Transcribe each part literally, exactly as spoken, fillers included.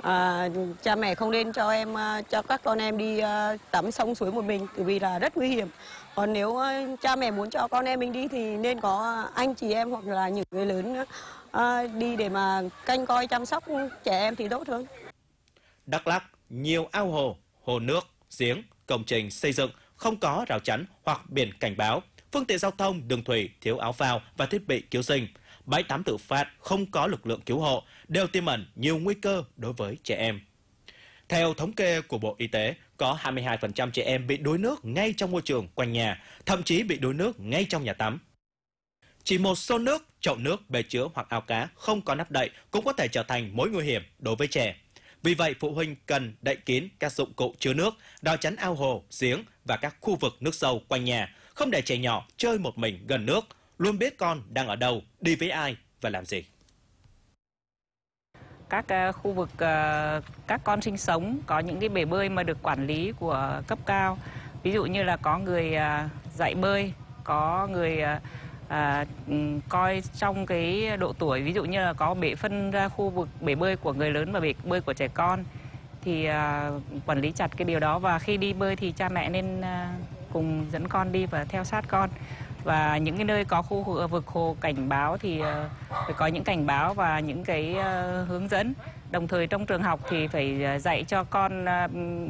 À, cha mẹ không nên cho em cho các con em đi tắm sông suối một mình, vì là rất nguy hiểm. Còn nếu cha mẹ muốn cho con em mình đi thì nên có anh chị em hoặc là những người lớn à, đi để mà canh coi chăm sóc trẻ em thì tốt hơn. Đắk Lắk, nhiều ao hồ, hồ nước, giếng, công trình xây dựng không có rào chắn hoặc biển cảnh báo, phương tiện giao thông đường thủy thiếu áo phao và thiết bị cứu sinh, bãi tắm tự phát không có lực lượng cứu hộ, đều tiềm ẩn nhiều nguy cơ đối với trẻ em. Theo thống kê của Bộ Y tế, có hai mươi hai phần trăm trẻ em bị đuối nước ngay trong môi trường quanh nhà, thậm chí bị đuối nước ngay trong nhà tắm. Chỉ một xô nước, chậu nước, bể chứa hoặc ao cá không có nắp đậy cũng có thể trở thành mối nguy hiểm đối với trẻ. Vì vậy, phụ huynh cần đậy kín các dụng cụ chứa nước, rào chắn ao hồ, giếng và các khu vực nước sâu quanh nhà, không để trẻ nhỏ chơi một mình gần nước, luôn biết con đang ở đâu, đi với ai và làm gì. Các uh, khu vực uh, các con sinh sống có những cái bể bơi mà được quản lý của cấp cao, ví dụ như là có người uh, dạy bơi, có người uh, À, coi trong cái độ tuổi, ví dụ như là có bể phân ra khu vực bể bơi của người lớn và bể bơi của trẻ con thì à, quản lý chặt cái điều đó, và khi đi bơi thì cha mẹ nên à, cùng dẫn con đi và theo sát con. Và những cái nơi có khu vực hồ cảnh báo thì à, phải có những cảnh báo và những cái à, hướng dẫn. Đồng thời trong trường học thì phải dạy cho con à,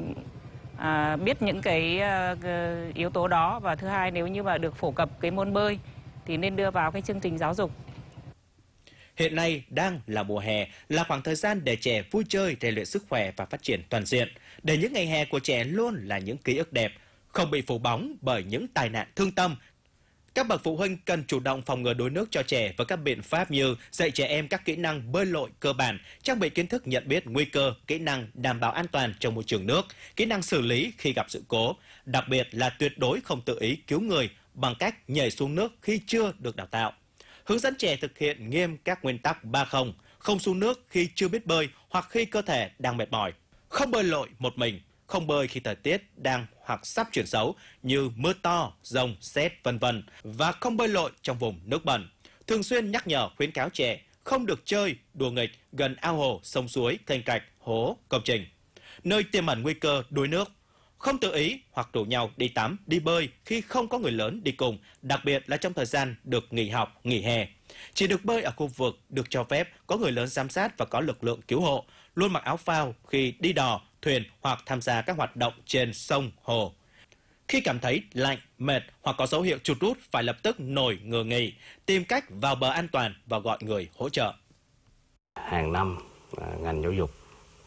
à, biết những cái à, yếu tố đó, và thứ hai, nếu như mà được phổ cập cái môn bơi thì nên đưa vào cái chương trình giáo dục. Hiện nay đang là mùa hè, là khoảng thời gian để trẻ vui chơi, rèn luyện sức khỏe và phát triển toàn diện. Để những ngày hè của trẻ luôn là những ký ức đẹp, không bị phủ bóng bởi những tai nạn thương tâm. Các bậc phụ huynh cần chủ động phòng ngừa đuối nước cho trẻ với các biện pháp như dạy trẻ em các kỹ năng bơi lội cơ bản, trang bị kiến thức nhận biết nguy cơ, kỹ năng đảm bảo an toàn trong môi trường nước, kỹ năng xử lý khi gặp sự cố, đặc biệt là tuyệt đối không tự ý cứu người bằng cách nhảy xuống nước khi chưa được đào tạo. Hướng dẫn trẻ thực hiện nghiêm các nguyên tắc ba không, không xuống nước khi chưa biết bơi hoặc khi cơ thể đang mệt mỏi, không bơi lội một mình, không bơi khi thời tiết đang hoặc sắp chuyển xấu như mưa to, dông, sét, vân vân, và không bơi lội trong vùng nước bẩn. Thường xuyên nhắc nhở khuyến cáo trẻ không được chơi, đùa nghịch gần ao hồ, sông suối, kênh rạch, hố, công trình, nơi tiềm ẩn nguy cơ đuối nước. Không tự ý hoặc rủ nhau đi tắm, đi bơi khi không có người lớn đi cùng, đặc biệt là trong thời gian được nghỉ học, nghỉ hè. Chỉ được bơi ở khu vực được cho phép, có người lớn giám sát và có lực lượng cứu hộ. Luôn mặc áo phao khi đi đò, thuyền hoặc tham gia các hoạt động trên sông, hồ. Khi cảm thấy lạnh, mệt hoặc có dấu hiệu chuột rút phải lập tức nổi ngửa nghỉ, tìm cách vào bờ an toàn và gọi người hỗ trợ. Hàng năm, ngành giáo dục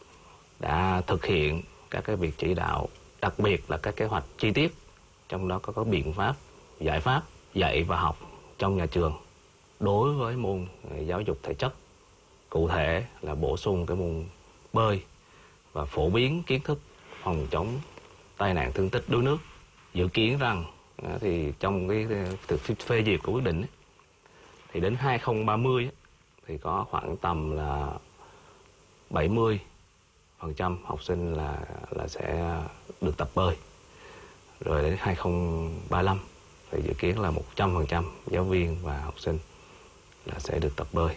đã thực hiện các cái việc chỉ đạo, đặc biệt là các kế hoạch chi tiết, trong đó có các biện pháp, giải pháp dạy và học trong nhà trường đối với môn giáo dục thể chất. Cụ thể là bổ sung cái môn bơi và phổ biến kiến thức phòng chống tai nạn thương tích đuối nước. Dự kiến rằng thì trong cái phê duyệt của quyết định thì đến hai không ba không thì có khoảng tầm là bảy mươi phần trăm học sinh là là sẽ được tập bơi. Rồi đến hai không ba lăm thì dự kiến là một trăm phần trăm giáo viên và học sinh là sẽ được tập bơi.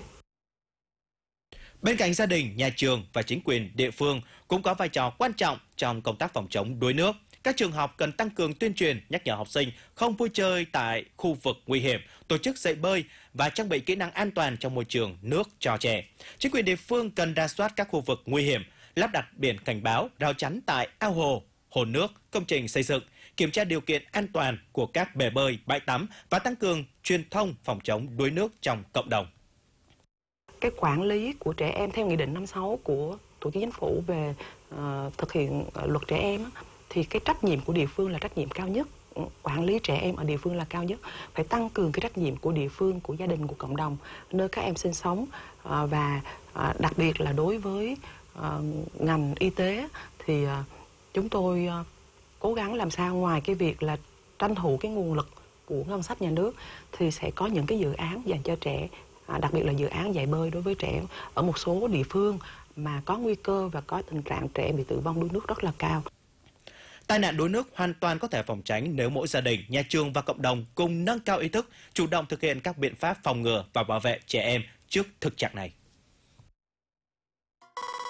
Bên cạnh gia đình, nhà trường và chính quyền địa phương cũng có vai trò quan trọng trong công tác phòng chống đuối nước. Các trường học cần tăng cường tuyên truyền, nhắc nhở học sinh không vui chơi tại khu vực nguy hiểm, tổ chức dạy bơi và trang bị kỹ năng an toàn trong môi trường nước cho trẻ. Chính quyền địa phương cần rà soát các khu vực nguy hiểm, lắp đặt biển cảnh báo, rào chắn tại ao hồ, hồ nước, công trình xây dựng, kiểm tra điều kiện an toàn của các bể bơi, bãi tắm và tăng cường truyền thông phòng chống đuối nước trong cộng đồng. Cái quản lý của trẻ em theo Nghị định năm sáu của Thủ tướng Chính phủ về uh, thực hiện uh, luật trẻ em á, thì cái trách nhiệm của địa phương là trách nhiệm cao nhất. Quản lý trẻ em ở địa phương là cao nhất. Phải tăng cường cái trách nhiệm của địa phương, của gia đình, của cộng đồng nơi các em sinh sống, uh, và uh, đặc biệt là đối với uh, ngành y tế thì uh, chúng tôi uh, cố gắng làm sao ngoài cái việc là tranh thủ cái nguồn lực của ngân sách nhà nước thì sẽ có những cái dự án dành cho trẻ. À, đặc biệt là dự án dạy bơi đối với trẻ ở một số địa phương mà có nguy cơ và có tình trạng trẻ bị tử vong đuối nước rất là cao. Tai nạn đuối nước hoàn toàn có thể phòng tránh nếu mỗi gia đình, nhà trường và cộng đồng cùng nâng cao ý thức, chủ động thực hiện các biện pháp phòng ngừa và bảo vệ trẻ em trước thực trạng này.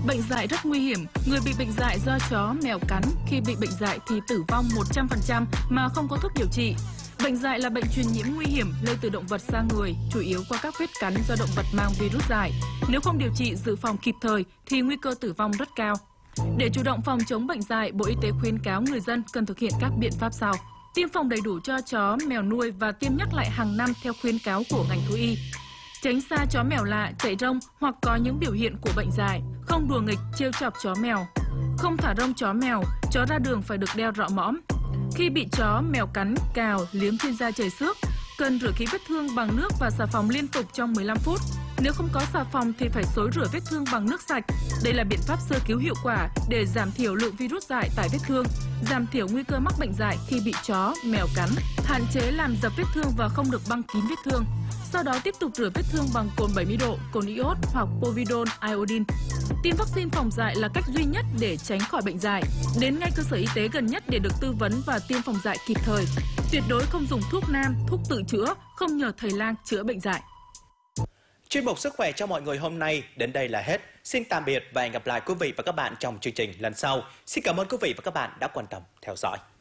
Bệnh dại rất nguy hiểm. Người bị bệnh dại do chó, mèo cắn khi bị bệnh dại thì tử vong một trăm phần trăm mà không có thuốc điều trị. Bệnh dại là bệnh truyền nhiễm nguy hiểm lây từ động vật sang người, chủ yếu qua các vết cắn do động vật mang virus dại. Nếu không điều trị dự phòng kịp thời thì nguy cơ tử vong rất cao. Để chủ động phòng chống bệnh dại, Bộ Y tế khuyến cáo người dân cần thực hiện các biện pháp sau: tiêm phòng đầy đủ cho chó, mèo nuôi và tiêm nhắc lại hàng năm theo khuyến cáo của ngành thú y. Tránh xa chó mèo lạ, chạy rông hoặc có những biểu hiện của bệnh dại. Không đùa nghịch, trêu chọc chó mèo. Không thả rông chó mèo, chó ra đường phải được đeo rọ mõm. Khi bị chó, mèo cắn, cào, liếm trên da chảy xước, cần rửa kỹ vết thương bằng nước và xà phòng liên tục trong mười lăm phút. Nếu không có xà phòng thì phải xối rửa vết thương bằng nước sạch. Đây là biện pháp sơ cứu hiệu quả để giảm thiểu lượng virus dại tại vết thương, giảm thiểu nguy cơ mắc bệnh dại khi bị chó, mèo cắn, hạn chế làm dập vết thương và không được băng kín vết thương. Sau đó tiếp tục rửa vết thương bằng cồn bảy mươi độ, cồn iốt hoặc povidone iodine. Tiêm vaccine phòng dại là cách duy nhất để tránh khỏi bệnh dại. Đến ngay cơ sở y tế gần nhất để được tư vấn và tiêm phòng dại kịp thời. Tuyệt đối không dùng thuốc nam, thuốc tự chữa, không nhờ thầy lang chữa bệnh dại. Chuyên mục Sức khỏe cho mọi người hôm nay đến đây là hết. Xin tạm biệt và hẹn gặp lại quý vị và các bạn trong chương trình lần sau. Xin cảm ơn quý vị và các bạn đã quan tâm theo dõi.